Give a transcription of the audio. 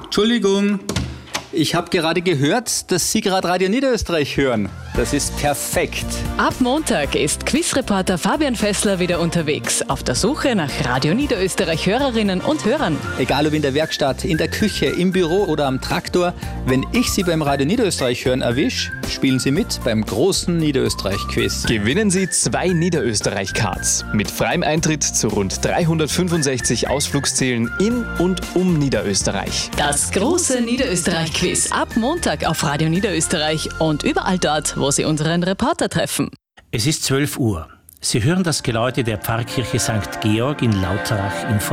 Entschuldigung, ich habe gerade gehört, dass Sie gerade Radio Niederösterreich hören. Das ist perfekt. Ab Montag ist Quizreporter Fabian Fessler wieder unterwegs, auf der Suche nach Radio Niederösterreich Hörerinnen und Hörern. Egal ob in der Werkstatt, in der Küche, im Büro oder am Traktor, wenn ich Sie beim Radio Niederösterreich hören erwische, spielen Sie mit beim großen Niederösterreich-Quiz. Gewinnen Sie 2 Niederösterreich-Cards mit freiem Eintritt zu rund 365 Ausflugszielen in und um Niederösterreich. Das große Niederösterreich-Quiz ab Montag auf Radio Niederösterreich und überall dort, wo Sie unseren Reporter treffen. Es ist 12 Uhr. Sie hören das Geläute der Pfarrkirche St. Georg in Lauterach in